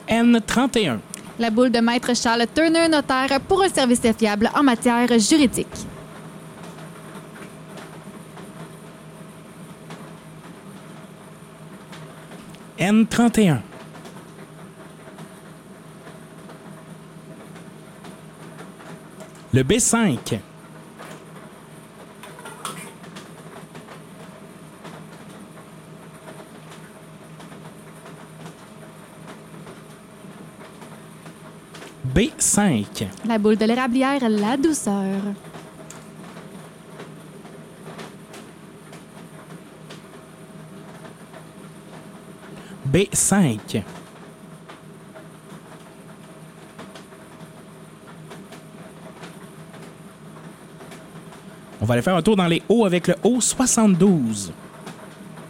N31. La boule de Maître Charles Turner, notaire, pour un service fiable en matière juridique. N31. Le B5. B5. La boule de l'érablière, la douceur. B5. On va aller faire un tour dans les hauts avec le haut 72.